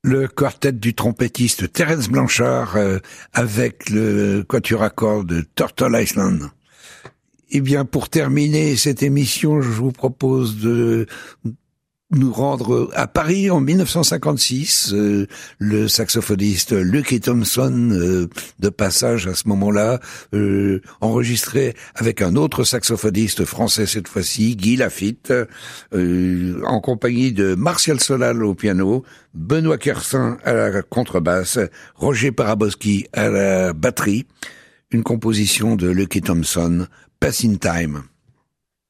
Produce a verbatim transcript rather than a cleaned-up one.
le quartet du trompettiste Terence Blanchard euh, avec le quatuor à cordes de Turtle Island. Eh bien, pour terminer cette émission, je vous propose de nous rendre à Paris en mille neuf cent cinquante-six. Euh, le saxophoniste Lucky Thompson, euh, de passage à ce moment-là, euh, enregistré avec un autre saxophoniste français cette fois-ci, Guy Lafitte, euh, en compagnie de Martial Solal au piano, Benoît Kersin à la contrebasse, Roger Paraboski à la batterie. Une composition de Lucky Thompson, Passing Time.